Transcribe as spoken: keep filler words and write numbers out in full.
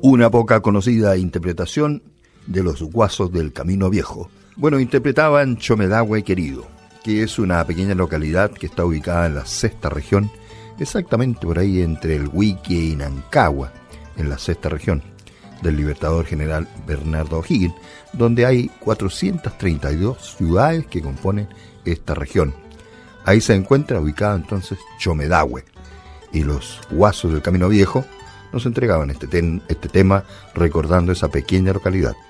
una poca conocida interpretación de los Guasos del Camino Viejo. Bueno, interpretaban Chomedahue Querido, que es una pequeña localidad que está ubicada en la sexta región, exactamente por ahí entre el Huique y Nancagua, en la sexta región del Libertador General Bernardo O'Higgins, donde hay cuatrocientas treinta y dos ciudades que componen esta región. Ahí se encuentra ubicada entonces Chomedahue, y los Guasos del Camino Viejo nos entregaban este, ten, este tema recordando esa pequeña localidad.